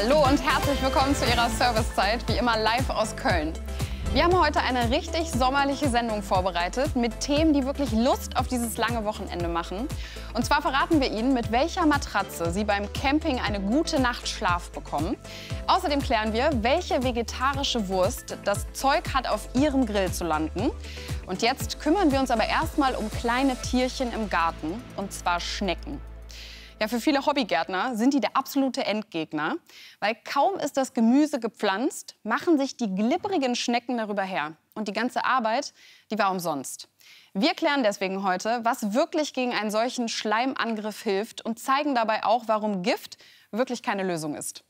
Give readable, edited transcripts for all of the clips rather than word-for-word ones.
Hallo und herzlich willkommen zu Ihrer Servicezeit, wie immer live aus Köln. Wir haben heute eine richtig sommerliche Sendung vorbereitet mit Themen, die wirklich Lust auf dieses lange Wochenende machen. Und zwar verraten wir Ihnen, mit welcher Matratze Sie beim Camping eine gute Nacht Schlaf bekommen. Außerdem klären wir, welche vegetarische Wurst das Zeug hat, auf Ihrem Grill zu landen. Und jetzt kümmern wir uns aber erstmal um kleine Tierchen im Garten, und zwar Schnecken. Ja, für viele Hobbygärtner sind die der absolute Endgegner, weil kaum ist das Gemüse gepflanzt, machen sich die glibberigen Schnecken darüber her. Und die ganze Arbeit, die war umsonst. Wir klären deswegen heute, was wirklich gegen einen solchen Schleimangriff hilft und zeigen dabei auch, warum Gift wirklich keine Lösung ist.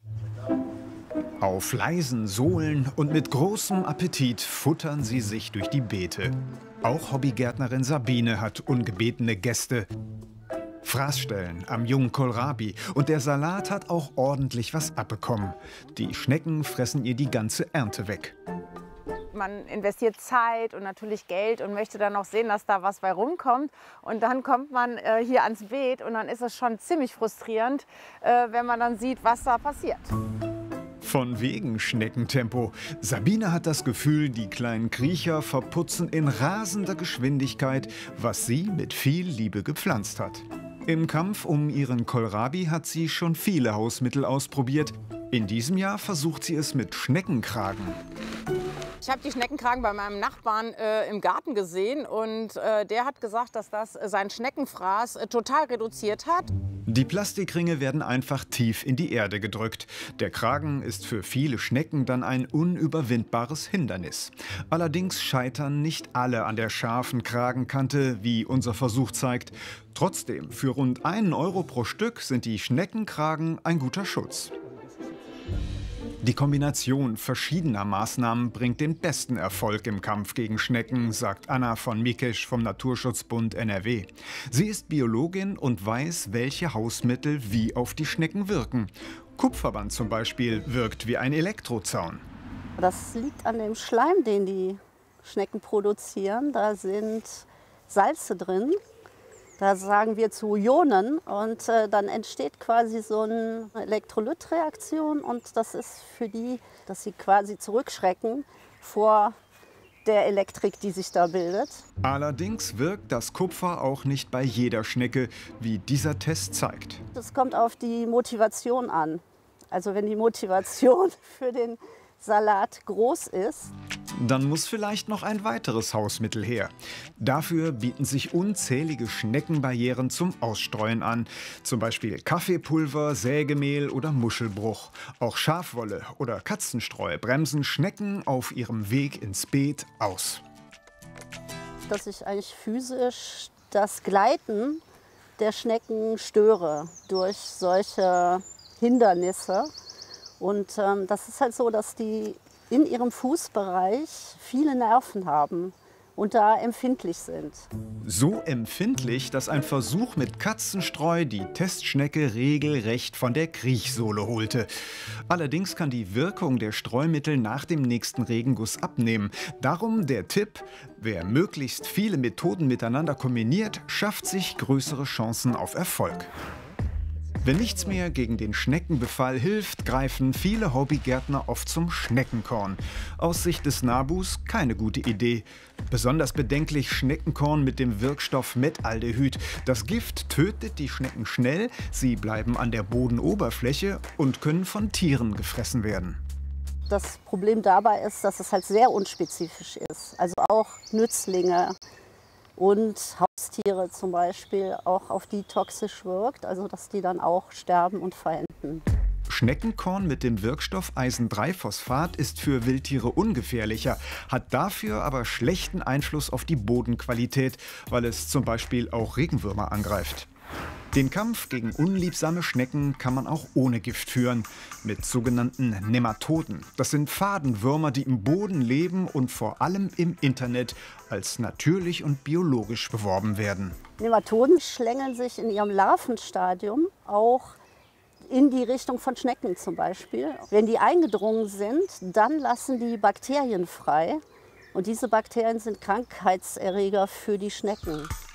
Auf leisen Sohlen und mit großem Appetit futtern sie sich durch die Beete. Auch Hobbygärtnerin Sabine hat ungebetene Gäste. Fraßstellen am jungen Kohlrabi und der Salat hat auch ordentlich was abbekommen. Die Schnecken fressen ihr die ganze Ernte weg. Man investiert Zeit und natürlich Geld und möchte dann auch sehen, dass da was bei rumkommt. Und dann kommt man hier ans Beet und dann ist es schon ziemlich frustrierend, wenn man dann sieht, was da passiert. Von wegen Schneckentempo. Sabine hat das Gefühl, die kleinen Kriecher verputzen in rasender Geschwindigkeit, was sie mit viel Liebe gepflanzt hat. Im Kampf um ihren Kohlrabi hat sie schon viele Hausmittel ausprobiert. In diesem Jahr versucht sie es mit Schneckenkragen. Ich habe die Schneckenkragen bei meinem Nachbarn im Garten gesehen und der hat gesagt, dass das sein Schneckenfraß total reduziert hat. Die Plastikringe werden einfach tief in die Erde gedrückt. Der Kragen ist für viele Schnecken dann ein unüberwindbares Hindernis. Allerdings scheitern nicht alle an der scharfen Kragenkante, wie unser Versuch zeigt. Trotzdem, für rund 1 Euro pro Stück sind die Schneckenkragen ein guter Schutz. Die Kombination verschiedener Maßnahmen bringt den besten Erfolg im Kampf gegen Schnecken, sagt Anna von Mikesch vom Naturschutzbund NRW. Sie ist Biologin und weiß, welche Hausmittel wie auf die Schnecken wirken. Kupferband zum Beispiel wirkt wie ein Elektrozaun. Das liegt an dem Schleim, den die Schnecken produzieren. Da sind Salze drin. Da sagen wir zu Ionen und dann entsteht quasi so eine Elektrolytreaktion und das ist für die, dass sie quasi zurückschrecken vor der Elektrik, die sich da bildet. Allerdings wirkt das Kupfer auch nicht bei jeder Schnecke, wie dieser Test zeigt. Das kommt auf die Motivation an. Also wenn die Motivation für den Salat groß ist, dann muss vielleicht noch ein weiteres Hausmittel her. Dafür bieten sich unzählige Schneckenbarrieren zum Ausstreuen an. Zum Beispiel Kaffeepulver, Sägemehl oder Muschelbruch. Auch Schafwolle oder Katzenstreu bremsen Schnecken auf ihrem Weg ins Beet aus. Dass ich eigentlich physisch das Gleiten der Schnecken störe durch solche Hindernisse. Und das ist halt so, dass die in ihrem Fußbereich viele Nerven haben und da empfindlich sind. So empfindlich, dass ein Versuch mit Katzenstreu die Testschnecke regelrecht von der Kriechsohle holte. Allerdings kann die Wirkung der Streumittel nach dem nächsten Regenguss abnehmen. Darum der Tipp: Wer möglichst viele Methoden miteinander kombiniert, schafft sich größere Chancen auf Erfolg. Wenn nichts mehr gegen den Schneckenbefall hilft, greifen viele Hobbygärtner oft zum Schneckenkorn. Aus Sicht des NABUs keine gute Idee. Besonders bedenklich Schneckenkorn mit dem Wirkstoff Metaldehyd. Das Gift tötet die Schnecken schnell, sie bleiben an der Bodenoberfläche und können von Tieren gefressen werden. Das Problem dabei ist, dass es halt sehr unspezifisch ist. Also auch Nützlinge und Haustiere zum Beispiel auch auf die toxisch wirkt, also dass die dann auch sterben und verenden. Schneckenkorn mit dem Wirkstoff Eisen-3-Phosphat ist für Wildtiere ungefährlicher, hat dafür aber schlechten Einfluss auf die Bodenqualität, weil es zum Beispiel auch Regenwürmer angreift. Den Kampf gegen unliebsame Schnecken kann man auch ohne Gift führen, mit sogenannten Nematoden. Das sind Fadenwürmer, die im Boden leben und vor allem im Internet als natürlich und biologisch beworben werden. Nematoden schlängeln sich in ihrem Larvenstadium auch in die Richtung von Schnecken zum Beispiel. Wenn die eingedrungen sind, dann lassen die Bakterien frei. Und diese Bakterien sind Krankheitserreger für die Schnecken.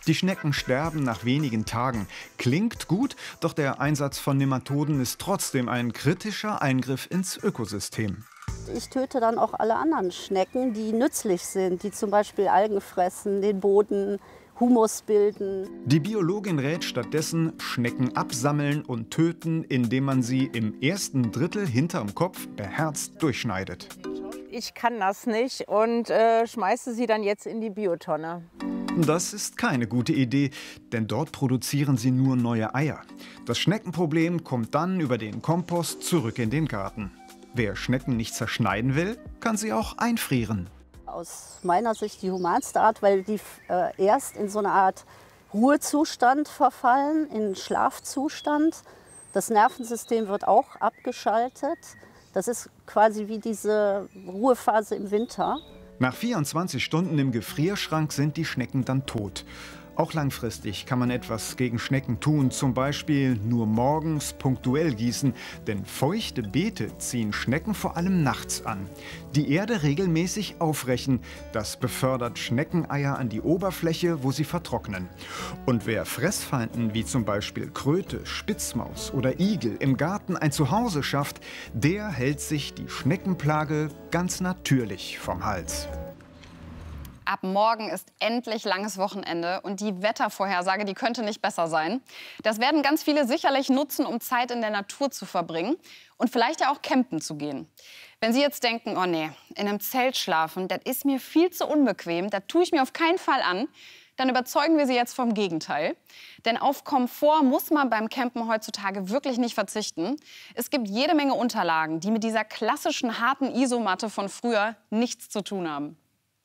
Die Schnecken sterben nach wenigen Tagen. Klingt gut, doch der Einsatz von Nematoden ist trotzdem ein kritischer Eingriff ins Ökosystem. Ich töte dann auch alle anderen Schnecken, die nützlich sind, die zum Beispiel Algen fressen, den Boden, Humus bilden. Die Biologin rät stattdessen, Schnecken absammeln und töten, indem man sie im ersten Drittel hinterm Kopf beherzt durchschneidet. Ich kann das nicht und schmeiße sie dann jetzt in die Biotonne. Das ist keine gute Idee, denn dort produzieren sie nur neue Eier. Das Schneckenproblem kommt dann über den Kompost zurück in den Garten. Wer Schnecken nicht zerschneiden will, kann sie auch einfrieren. Aus meiner Sicht die humanste Art, weil die erst in so eine Art Ruhezustand verfallen, in Schlafzustand. Das Nervensystem wird auch abgeschaltet. Das ist quasi wie diese Ruhephase im Winter. Nach 24 Stunden im Gefrierschrank sind die Schnecken dann tot. Auch langfristig kann man etwas gegen Schnecken tun, zum Beispiel nur morgens punktuell gießen, denn feuchte Beete ziehen Schnecken vor allem nachts an. Die Erde regelmäßig aufrechen, das befördert Schneckeneier an die Oberfläche, wo sie vertrocknen. Und wer Fressfeinden wie zum Beispiel Kröte, Spitzmaus oder Igel im Garten ein Zuhause schafft, der hält sich die Schneckenplage ganz natürlich vom Hals. Ab morgen ist endlich langes Wochenende und die Wettervorhersage, die könnte nicht besser sein. Das werden ganz viele sicherlich nutzen, um Zeit in der Natur zu verbringen und vielleicht ja auch campen zu gehen. Wenn Sie jetzt denken, oh nee, in einem Zelt schlafen, das ist mir viel zu unbequem, das tue ich mir auf keinen Fall an, dann überzeugen wir Sie jetzt vom Gegenteil. Denn auf Komfort muss man beim Campen heutzutage wirklich nicht verzichten. Es gibt jede Menge Unterlagen, die mit dieser klassischen harten Isomatte von früher nichts zu tun haben.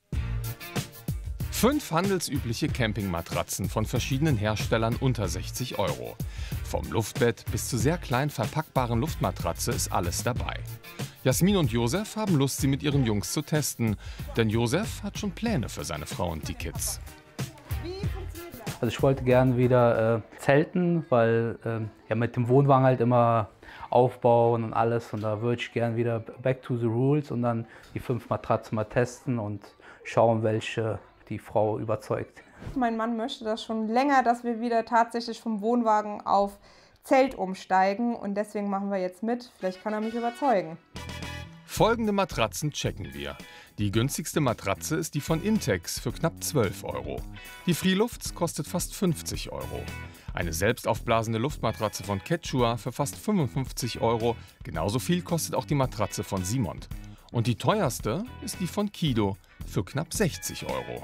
5 handelsübliche Campingmatratzen von verschiedenen Herstellern unter 60 €. Vom Luftbett bis zur sehr klein verpackbaren Luftmatratze ist alles dabei. Jasmin und Josef haben Lust, sie mit ihren Jungs zu testen. Denn Josef hat schon Pläne für seine Frau und die Kids. Also ich wollte gern wieder zelten, weil ja mit dem Wohnwagen halt immer aufbauen und alles. Und da würde ich gern wieder back to the rules und dann die 5 Matratzen mal testen und schauen, welche die Frau überzeugt. Mein Mann möchte das schon länger, dass wir wieder tatsächlich vom Wohnwagen auf Zelt umsteigen. Und deswegen machen wir jetzt mit. Vielleicht kann er mich überzeugen. Folgende Matratzen checken wir. Die günstigste Matratze ist die von Intex für knapp 12 €. Die Freelufts kostet fast 50 €. Eine selbstaufblasende Luftmatratze von Quechua für fast 55 €. Genauso viel kostet auch die Matratze von Simont. Und die teuerste ist die von Kido für knapp 60 €.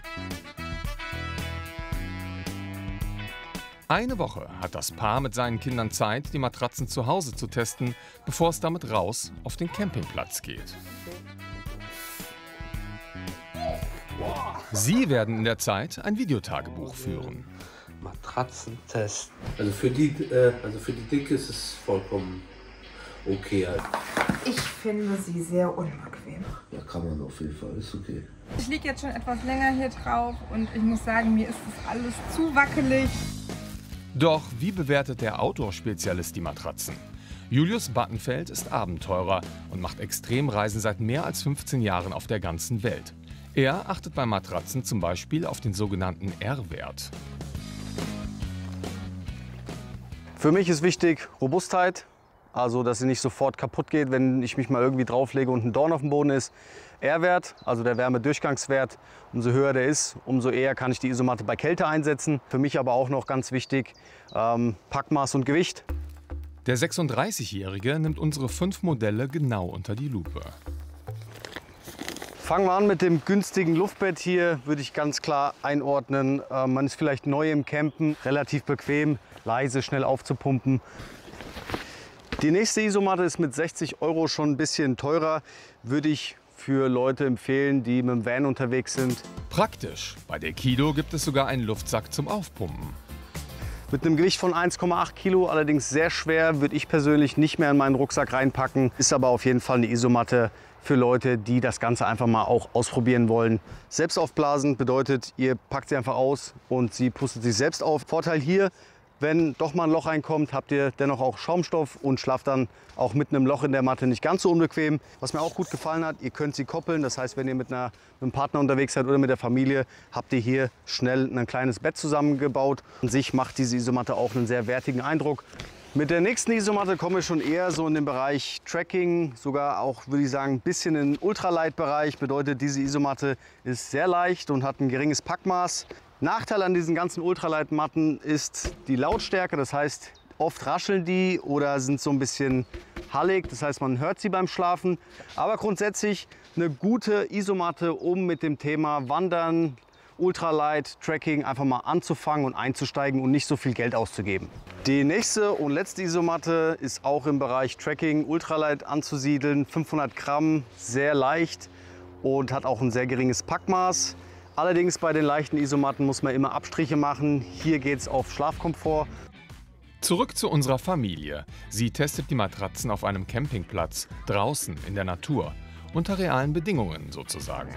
Eine Woche hat das Paar mit seinen Kindern Zeit, die Matratzen zu Hause zu testen, bevor es damit raus auf den Campingplatz geht. Sie werden in der Zeit ein Videotagebuch führen. Matratzentest. Also für die Dicke ist es vollkommen okay. Halt. Ich finde sie sehr unbequem. Ja, kann man auf jeden Fall, ist okay. Ich liege jetzt schon etwas länger hier drauf und ich muss sagen, mir ist das alles zu wackelig. Doch wie bewertet der Outdoor-Spezialist die Matratzen? Julius Battenfeld ist Abenteurer und macht Extremreisen seit mehr als 15 Jahren auf der ganzen Welt. Er achtet bei Matratzen zum Beispiel auf den sogenannten R-Wert. Für mich ist wichtig Robustheit, also dass sie nicht sofort kaputt geht, wenn ich mich mal irgendwie drauflege und ein Dorn auf dem Boden ist. R-Wert, also der Wärmedurchgangswert, umso höher der ist, umso eher kann ich die Isomatte bei Kälte einsetzen. Für mich aber auch noch ganz wichtig, Packmaß und Gewicht. Der 36-Jährige nimmt unsere 5 Modelle genau unter die Lupe. Fangen wir an mit dem günstigen Luftbett hier, würde ich ganz klar einordnen. Man ist vielleicht neu im Campen, relativ bequem, leise, schnell aufzupumpen. Die nächste Isomatte ist mit 60 € schon ein bisschen teurer, würde ich für Leute empfehlen, die mit dem Van unterwegs sind. Praktisch. Bei der Kido gibt es sogar einen Luftsack zum Aufpumpen. Mit einem Gewicht von 1,8 Kilo, allerdings sehr schwer, würde ich persönlich nicht mehr in meinen Rucksack reinpacken. Ist aber auf jeden Fall eine Isomatte für Leute, die das Ganze einfach mal auch ausprobieren wollen. Selbst aufblasen bedeutet, ihr packt sie einfach aus und sie pustet sich selbst auf. Vorteil hier, Wenn doch mal ein Loch reinkommt, habt ihr dennoch auch Schaumstoff und schlaft dann auch mit einem Loch in der Matte nicht ganz so unbequem. Was mir auch gut gefallen hat, ihr könnt sie koppeln. Das heißt, wenn ihr mit einem Partner unterwegs seid oder mit der Familie, habt ihr hier schnell ein kleines Bett zusammengebaut. An sich macht diese Isomatte auch einen sehr wertigen Eindruck. Mit der nächsten Isomatte kommen wir schon eher so in den Bereich Trekking, sogar auch, würde ich sagen, ein bisschen in den Ultralight-Bereich. Bedeutet, diese Isomatte ist sehr leicht und hat ein geringes Packmaß. Nachteil an diesen ganzen Ultralight-Matten ist die Lautstärke. Das heißt, oft rascheln die oder sind so ein bisschen hallig. Das heißt, man hört sie beim Schlafen. Aber grundsätzlich eine gute Isomatte, um mit dem Thema Wandern, Ultralight, Trekking einfach mal anzufangen und einzusteigen und nicht so viel Geld auszugeben. Die nächste und letzte Isomatte ist auch im Bereich Trekking, Ultralight anzusiedeln. 500 Gramm, sehr leicht und hat auch ein sehr geringes Packmaß. Allerdings bei den leichten Isomatten muss man immer Abstriche machen. Hier geht es auf Schlafkomfort. Zurück zu unserer Familie. Sie testet die Matratzen auf einem Campingplatz, draußen in der Natur, unter realen Bedingungen sozusagen.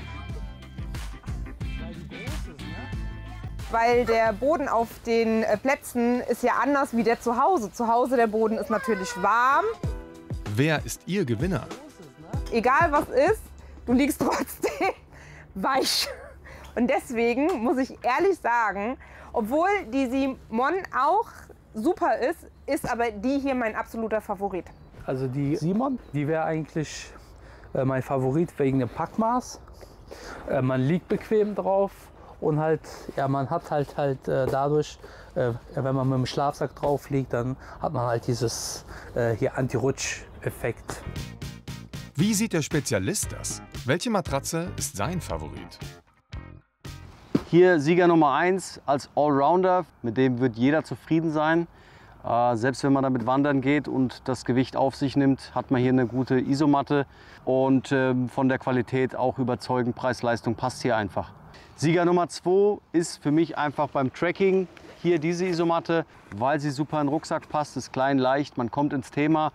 Weil der Boden auf den Plätzen ist ja anders wie der zu Hause. Zu Hause der Boden ist natürlich warm. Wer ist Ihr Gewinner? Egal was ist, du liegst trotzdem weich. Und deswegen muss ich ehrlich sagen, obwohl die Simon auch super ist, ist aber die hier mein absoluter Favorit. Also die Simon, die wäre eigentlich mein Favorit wegen dem Packmaß. Man liegt bequem drauf und halt, ja, man hat halt dadurch, wenn man mit dem Schlafsack drauf liegt, dann hat man halt dieses hier Anti-Rutsch-Effekt. Wie sieht der Spezialist das? Welche Matratze ist sein Favorit? Hier Sieger Nummer 1 als Allrounder, mit dem wird jeder zufrieden sein. Selbst wenn man damit wandern geht und das Gewicht auf sich nimmt, hat man hier eine gute Isomatte und von der Qualität auch überzeugend. Preis-Leistung passt hier einfach. Sieger Nummer 2 ist für mich einfach beim Trekking hier diese Isomatte, weil sie super in den Rucksack passt, ist klein, leicht, man kommt ins Thema.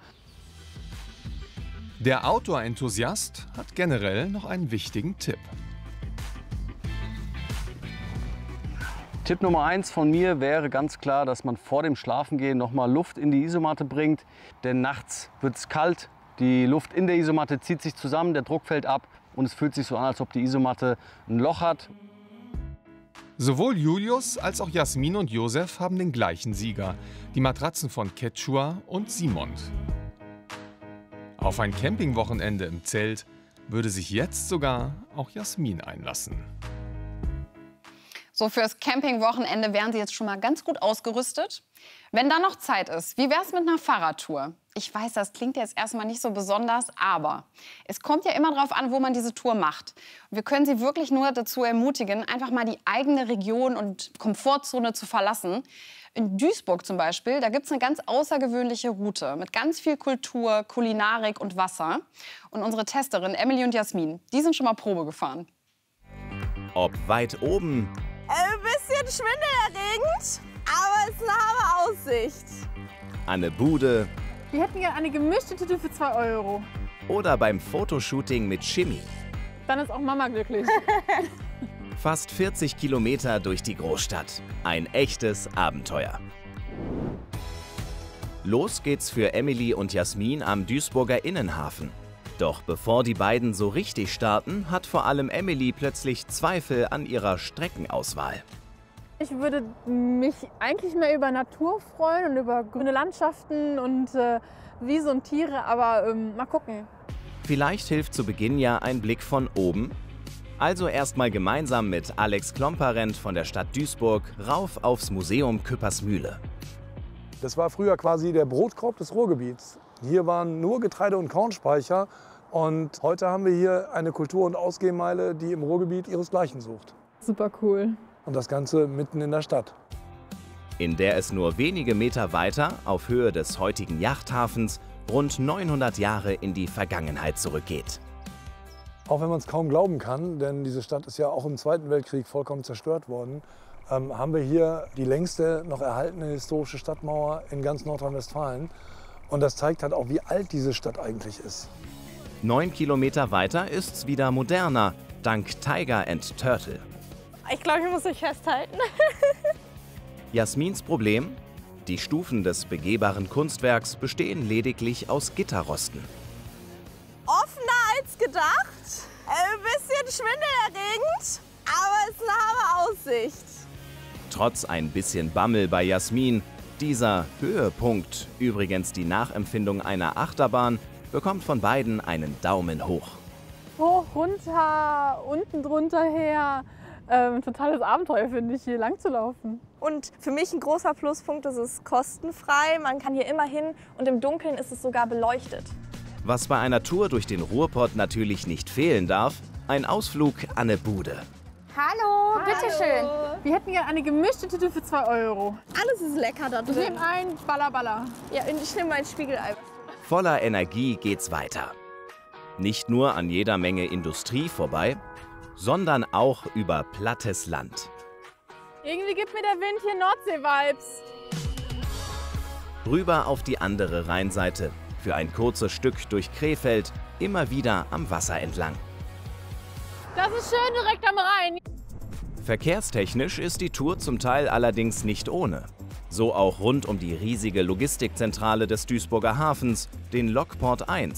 Der Outdoor-Enthusiast hat generell noch einen wichtigen Tipp. Tipp Nummer 1 von mir wäre ganz klar, dass man vor dem Schlafengehen noch mal Luft in die Isomatte bringt. Denn nachts wird es kalt, die Luft in der Isomatte zieht sich zusammen, der Druck fällt ab und es fühlt sich so an, als ob die Isomatte ein Loch hat. Sowohl Julius als auch Jasmin und Josef haben den gleichen Sieger, die Matratzen von Quechua und Simont. Auf ein Campingwochenende im Zelt würde sich jetzt sogar auch Jasmin einlassen. So, fürs Campingwochenende wären Sie jetzt schon mal ganz gut ausgerüstet. Wenn da noch Zeit ist, wie wär's mit einer Fahrradtour? Ich weiß, das klingt jetzt erstmal nicht so besonders, aber es kommt ja immer darauf an, wo man diese Tour macht. Und wir können Sie wirklich nur dazu ermutigen, einfach mal die eigene Region und Komfortzone zu verlassen. In Duisburg zum Beispiel, da gibt es eine ganz außergewöhnliche Route mit ganz viel Kultur, Kulinarik und Wasser. Und unsere Testerin Emily und Jasmin, die sind schon mal Probe gefahren. Ob weit oben, Ein bisschen schwindelerregend, aber es ist eine Hammer Aussicht. an der Bude Wir hätten gerne eine gemischte Tüte für 2 Euro. oder beim Fotoshooting mit Shimmy. Dann ist auch Mama glücklich. Fast 40 Kilometer durch die Großstadt. Ein echtes Abenteuer. Los geht's für Emily und Jasmin am Duisburger Innenhafen. Doch bevor die beiden so richtig starten, hat vor allem Emily plötzlich Zweifel an ihrer Streckenauswahl. Ich würde mich eigentlich mehr über Natur freuen und über grüne Landschaften und Wiese und Tiere, aber mal gucken. Vielleicht hilft zu Beginn ja ein Blick von oben. Also erstmal gemeinsam mit Alex Klomparent von der Stadt Duisburg rauf aufs Museum Küppersmühle. Das war früher quasi der Brotkorb des Ruhrgebiets. Hier waren nur Getreide- und Kornspeicher und heute haben wir hier eine Kultur- und Ausgehmeile, die im Ruhrgebiet ihresgleichen sucht. Super cool. Und das Ganze mitten in der Stadt. In der es nur wenige Meter weiter, auf Höhe des heutigen Yachthafens, rund 900 Jahre in die Vergangenheit zurückgeht. Auch wenn man es kaum glauben kann, denn diese Stadt ist ja auch im Zweiten Weltkrieg vollkommen zerstört worden, haben wir hier die längste noch erhaltene historische Stadtmauer in ganz Nordrhein-Westfalen. Und das zeigt halt auch, wie alt diese Stadt eigentlich ist. 9 Kilometer weiter ist's wieder moderner, dank Tiger and Turtle. Ich glaube, ich muss mich festhalten. Jasmins Problem? Die Stufen des begehbaren Kunstwerks bestehen lediglich aus Gitterrosten. Offener als gedacht, ein bisschen schwindelerregend, aber es ist eine Hammer Aussicht. Trotz ein bisschen Bammel bei Jasmin, dieser Höhepunkt, übrigens die Nachempfindung einer Achterbahn, bekommt von beiden einen Daumen hoch. Hoch, runter, unten drunter her. Totales Abenteuer, finde ich, hier lang zu laufen. Und für mich ein großer Pluspunkt, es ist kostenfrei, man kann hier immer hin und im Dunkeln ist es sogar beleuchtet. Was bei einer Tour durch den Ruhrpott natürlich nicht fehlen darf, ein Ausflug an eine Bude. Hallo, bitteschön. Wir hätten gerne eine gemischte Tüte für 2 €. Alles ist lecker da drin. Ich nehme ein Balla. Ja, ich nehme ein Spiegelei. Voller Energie geht's weiter. Nicht nur an jeder Menge Industrie vorbei, sondern auch über plattes Land. Irgendwie gibt mir der Wind hier Nordsee-Vibes. Rüber auf die andere Rheinseite, für ein kurzes Stück durch Krefeld, immer wieder am Wasser entlang. Das ist schön direkt am Rhein. Verkehrstechnisch ist die Tour zum Teil allerdings nicht ohne. So auch rund um die riesige Logistikzentrale des Duisburger Hafens, den Lokport 1.